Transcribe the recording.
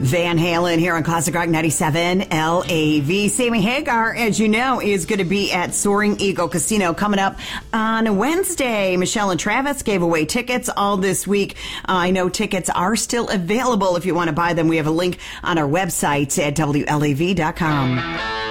Van Halen here on Classic Rock 97 LAV. Sammy Hagar, as you know, is going to be at Soaring Eagle Casino coming up on Wednesday. Michelle and Travis gave away tickets all this week. I know tickets are still available if you want to buy them. We have a link on our website at WLAV.com.